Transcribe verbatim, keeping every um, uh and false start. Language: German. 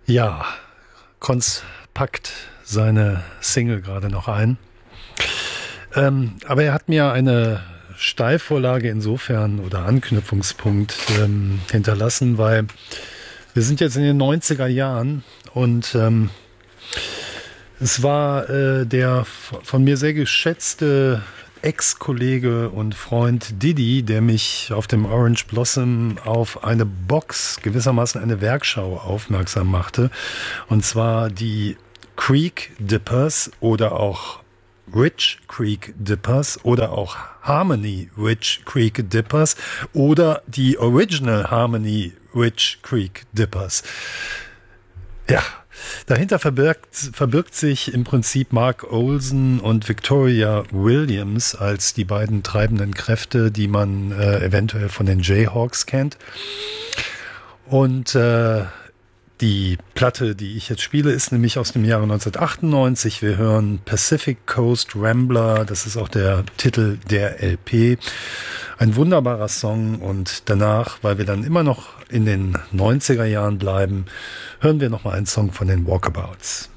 Ja, Konz packt seine Single gerade noch ein. Ähm, aber er hat mir eine Steilvorlage insofern oder Anknüpfungspunkt ähm, hinterlassen, weil wir sind jetzt in den neunziger Jahren und ähm, es war äh, der von mir sehr geschätzte Ex-Kollege und Freund Didi, der mich auf dem Orange Blossom auf eine Box, gewissermaßen eine Werkschau aufmerksam machte. Und zwar die Creek Dippers oder auch Rich Creek Dippers oder auch Harmony Rich Creek Dippers oder die Original Harmony Rich Creek Dippers. Ja, dahinter verbirgt, verbirgt sich im Prinzip Mark Olson und Victoria Williams als die beiden treibenden Kräfte, die man äh, eventuell von den Jayhawks kennt. Und äh, die Platte, die ich jetzt spiele, ist nämlich aus dem Jahre neunzehnhundertachtundneunzig. Wir hören Pacific Coast Rambler, das ist auch der Titel der L P. Ein wunderbarer Song und danach, weil wir dann immer noch in den neunziger Jahren bleiben, hören wir nochmal einen Song von den Walkabouts.